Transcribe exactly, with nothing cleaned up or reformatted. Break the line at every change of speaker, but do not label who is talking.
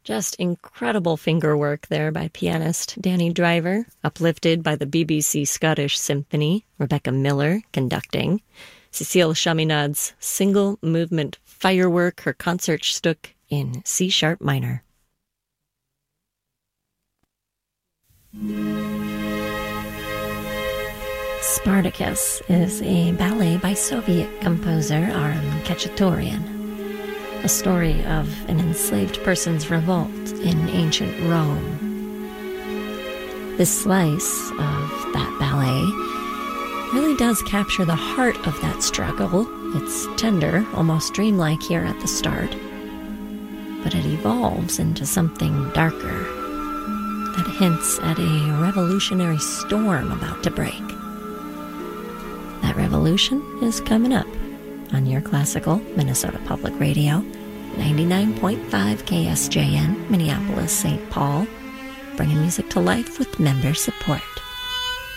Just incredible finger work there by pianist Danny Driver, uplifted by the B B C Scottish Symphony, Rebecca Miller conducting, Cecile Chaminade's single movement firework, her Concertstück in C-sharp minor. Spartacus is a ballet by Soviet composer Aram Khachaturian. A story of an enslaved person's revolt in ancient Rome. This slice of that ballet really does capture the heart of that struggle. It's tender, almost dreamlike here at the start, but it evolves into something darker that hints at a revolutionary storm about to break. That revolution is coming up on your classical Minnesota Public Radio, ninety-nine point five K S J N, Minneapolis, Saint Paul, bringing music to life with member support.